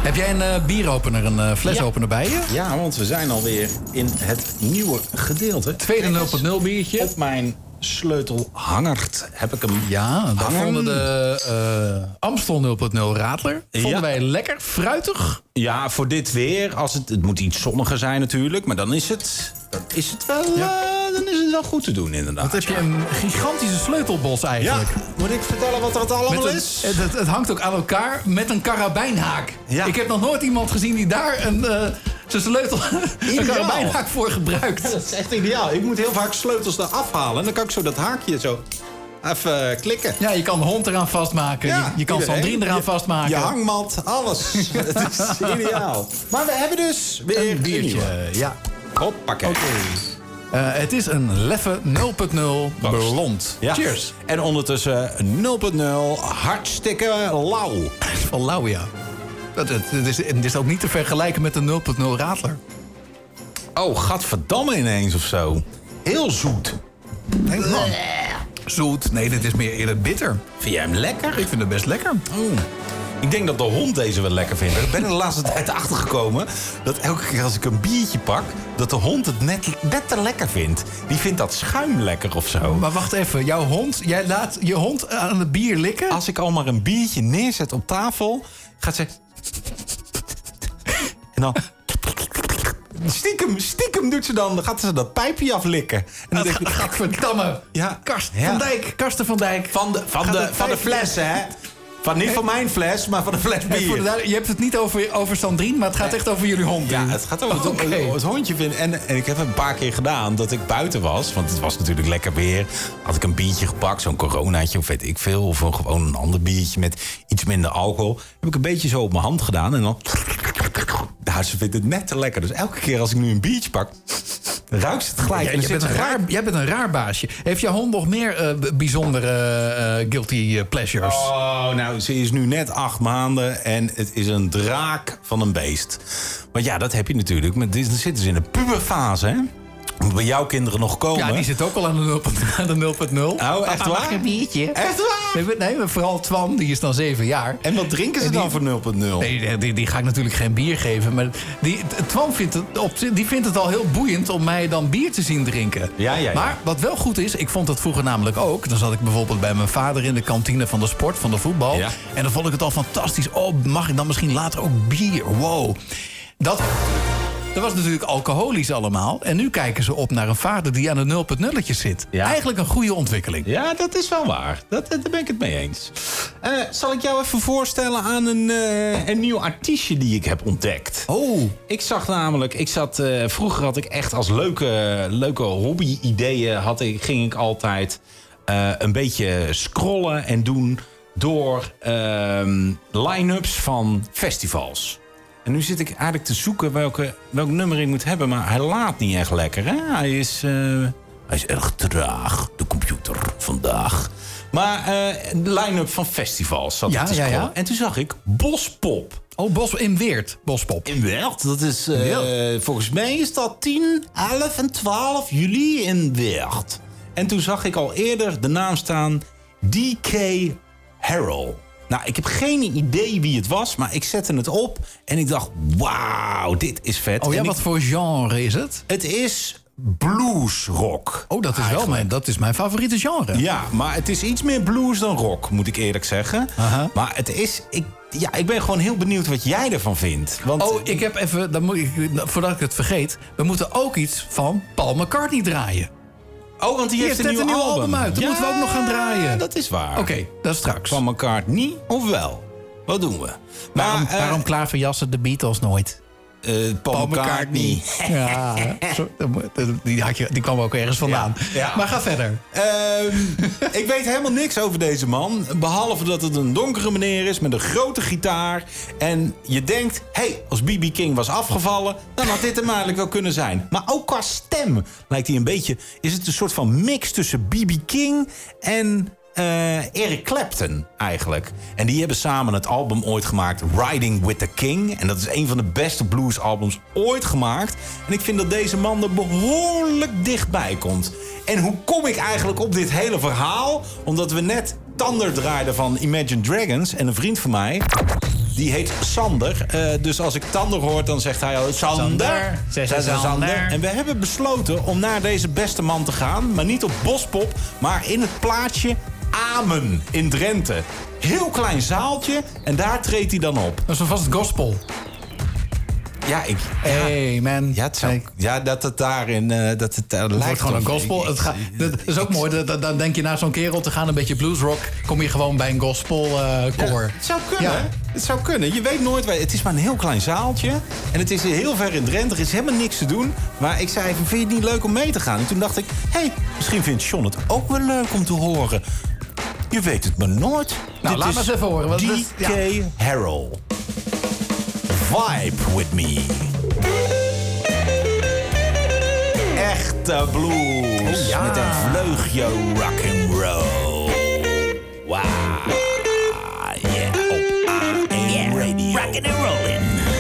Heb jij een bieropener, een flesopener bij je? Ja, want we zijn alweer in het nieuwe gedeelte. Tweede 0.0 biertje. Op mijn sleutelhanger heb ik hem. Ja, daar vonden de Amstel 0.0 Radler. Vonden wij lekker, fruitig. Ja, voor dit weer, als het moet iets zonniger zijn natuurlijk, maar dan is het wel, dan is het wel goed te doen inderdaad. Want heb je een gigantische sleutelbos eigenlijk. Ja, moet ik vertellen wat er allemaal is? Het hangt ook aan elkaar met een karabijnhaak. Ja. Ik heb nog nooit iemand gezien die daar zijn sleutel een karabijnhaak voor gebruikt. Ja, dat is echt ideaal. Ik moet heel vaak sleutels eraf halen en dan kan ik zo dat haakje zo even klikken. Ja, je kan de hond eraan vastmaken. Ja, je kan Sandrine eraan vastmaken. Je hangmat, alles. Het is ideaal. Maar we hebben dus weer een biertje. Ja. Hoppakee. Oké. Het is een Leffe 0.0 blond. Ja. Cheers. En ondertussen 0.0 hartstikke lauw. Van lauw, ja. Het is ook niet te vergelijken met de 0.0 Radler. Oh, gadverdamme ineens of zo. Heel zoet. Zoet. Nee, dit is meer eerder bitter. Vind jij hem lekker? Ik vind het best lekker. Oh. Ik denk dat de hond deze wel lekker vindt. Ik ben er de laatste tijd achter gekomen dat elke keer als ik een biertje pak, dat de hond het net te lekker vindt. Die vindt dat schuim lekker of zo. Maar wacht even, jouw hond, jij laat je hond aan het bier likken? Als ik al maar een biertje neerzet op tafel, gaat ze... En dan... Stiekem doet ze dan gaat ze dat pijpje aflikken. En dan denk ik, gadverdamme. Ja. Karsten van Dijk. Van de fles, hè? Niet van mijn fles, maar van de fles bier. Je hebt het niet over Sandrine, maar het gaat echt over jullie hond. Ja, het gaat over het hondje vinden. En ik heb het een paar keer gedaan dat ik buiten was. Want het was natuurlijk lekker weer. Had ik een biertje gepakt, zo'n coronaatje of weet ik veel. Of gewoon een ander biertje met iets minder alcohol. Heb ik een beetje zo op mijn hand gedaan. En dan... Nou, ze vindt het net te lekker. Dus elke keer als ik nu een biertje pak... ruikt ze het gelijk. Jij bent een raar baasje. Heeft jouw hond nog meer bijzondere guilty pleasures? Oh, nou, ze is nu net 8 maanden en het is een draak van een beest. Want ja, dat heb je natuurlijk. Dan zitten ze in een puberfase, hè? Moet bij jouw kinderen nog komen. Ja, die zit ook al aan de 0.0. Oh, echt waar? Een biertje. Echt waar? Nee, vooral Twan, die is dan 7 jaar. En wat drinken ze dan voor 0.0? Nee, die ga ik natuurlijk geen bier geven. Maar Twan vindt het al heel boeiend om mij dan bier te zien drinken. Ja. Maar wat wel goed is, ik vond het vroeger namelijk ook. Dan zat ik bijvoorbeeld bij mijn vader in de kantine van de sport, van de voetbal. Ja. En dan vond ik het al fantastisch. Oh, mag ik dan misschien later ook bier? Wow. Dat was natuurlijk alcoholisch allemaal. En nu kijken ze op naar een vader die aan de 0.0'tje zit. Ja. Eigenlijk een goede ontwikkeling. Ja, dat is wel waar. Daar ben ik het mee eens. Zal ik jou even voorstellen aan een nieuw artiestje die ik heb ontdekt. Oh. Vroeger had ik echt als leuke hobby-ideeën ging ik altijd een beetje scrollen en doen door line-ups van festivals. En nu zit ik eigenlijk te zoeken welk nummer ik moet hebben. Maar hij laat niet echt lekker, hè? Hij is erg traag, de computer, vandaag. Maar de line-up van festivals zat ik te scrollen. Ja. En toen zag ik Bospop. Oh, in Weert, Bospop. In Weert, dat is... volgens mij is dat 10, 11 en 12 juli in Weert. En toen zag ik al eerder de naam staan D.K. Harrell. Nou, ik heb geen idee wie het was, maar ik zette het op en ik dacht, wauw, dit is vet. Oh ja, wat voor genre is het? Het is bluesrock. Oh, dat is mijn favoriete genre. Ja, maar het is iets meer blues dan rock, moet ik eerlijk zeggen. Uh-huh. Maar het is... Ik ben gewoon heel benieuwd wat jij ervan vindt. Want, ik heb even, voordat ik het vergeet, we moeten ook iets van Paul McCartney draaien. Oh, want die heeft een nieuw album uit. Dat moeten we ook nog gaan draaien. Ja, dat is waar. Oké, dat is straks. Van McCartney of wel? Wat doen we? Waarom klaverjassen de Beatles nooit? Paul McCartney. Ja, die kwam ook ergens vandaan. Ja. Maar ga verder. Ik weet helemaal niks over deze man. Behalve dat het een donkere meneer is met een grote gitaar. En je denkt, als B.B. King was afgevallen, dan had dit hem eigenlijk wel kunnen zijn. Maar ook qua stem lijkt hij een beetje... Is het een soort van mix tussen B.B. King en... Eric Clapton eigenlijk. En die hebben samen het album ooit gemaakt Riding with the King. En dat is een van de beste bluesalbums ooit gemaakt. En ik vind dat deze man er behoorlijk dichtbij komt. En hoe kom ik eigenlijk op dit hele verhaal? Omdat we net Thunder draaiden van Imagine Dragons. En een vriend van mij... Die heet Sander. Dus als ik Tander hoor, dan zegt hij al... Sander. Sander. En we hebben besloten om naar deze beste man te gaan. Maar niet op Bospop, maar in het plaatsje Amen in Drenthe. Heel klein zaaltje en daar treedt hij dan op. Dat is vast gospel. Ja, Hey man. Ja, dat het daarin... dat het lijkt wordt gewoon een gospel. Dat is ook mooi. Dan denk je naar zo'n kerel te gaan, een beetje bluesrock. Kom je gewoon bij een gospel koor. Het zou kunnen. Ja. Het zou kunnen. Je weet nooit. Het is maar een heel klein zaaltje. En het is heel ver in Drenthe. Er is helemaal niks te doen. Maar ik zei even, vind je het niet leuk om mee te gaan? En toen dacht ik, misschien vindt John het ook wel leuk om te horen. Je weet het maar nooit. Nou, laat maar eens even horen. D.K. Harrell. Vibe with me. Echte blues. Met een vleugje rock'n'roll. Wow. Yeah. Op AM Radio. Rockin' and rollin'.